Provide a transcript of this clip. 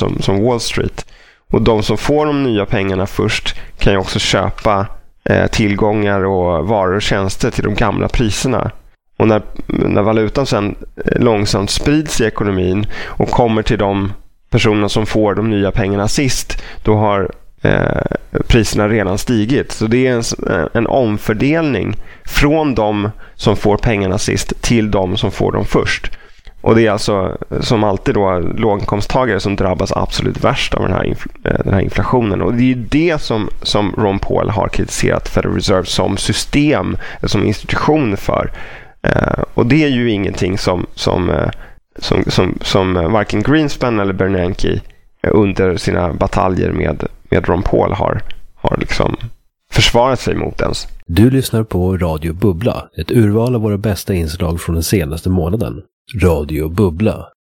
som Wall Street. Och de som får de nya pengarna först kan ju också köpa tillgångar och varor och tjänster till de gamla priserna. Och när valutan sen långsamt sprids i ekonomin och kommer till de personer som får de nya pengarna sist, då har priserna redan stigit. Så det är en omfördelning från de som får pengarna sist till de som får dem först. Och det är alltså som alltid då låginkomsttagare som drabbas absolut värst av den här inflationen. Och det är ju det som Ron Paul har kritiserat Federal Reserve som system, som institution för. Och det är ju ingenting som varken Greenspan eller Bernanke under sina bataljer med Ron Paul har liksom försvarat sig mot ens. Du lyssnar på Radio Bubbla, ett urval av våra bästa inslag från den senaste månaden. Radio Bubbla,